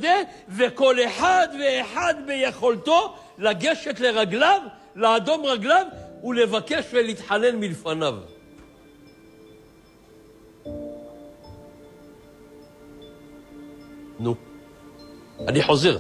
בשדה, וכל אחד ואחד ביכולתו לגשת לרגליו, לאדום רגליו, ולבקש ולהתחנן מלפניו. נו, אני חוזר.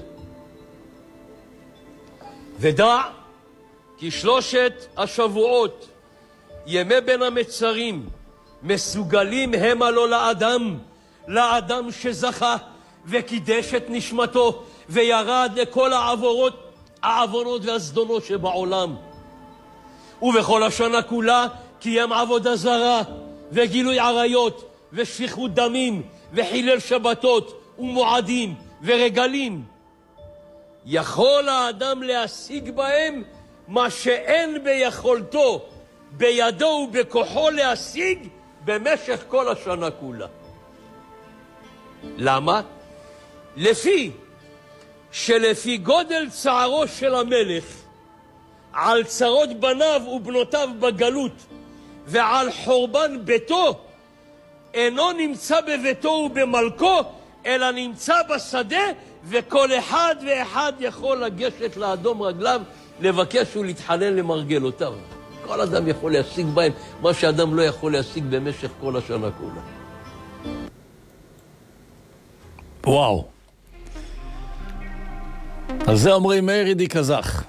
ודע כי 3 השבועות, ימי בין המצרים, מסוגלים המה לו לאדם שזכה וקידש את נשמתו וירד לכל העוונות והזדונות שבעולם. ובכל השנה כולה קיים עבודה זרה וגילוי עריות ושפיכות דמים וחילל שבתות ומועדים ורגלים. יכול האדם להשיג בהם מה שאין ביכולתו, בידו ובכוחו להשיג במשך כל השנה כולה. למה? שלפי גודל צערו של המלך על צרות בניו ובנותיו בגלות ועל חורבן ביתו, אינו נמצא בביתו ובמלכו, אלא נמצא בשדה, וכל אחד ואחד יכול לגשת לאדום רגליו, לבקש ולהתחנן למרגלותיו. כל אדם יכול להשיג בהם מה שאדם לא יכול להשיג במשך כל השנה כולה. וואו. על זה אומרים מאיר ידי קזח.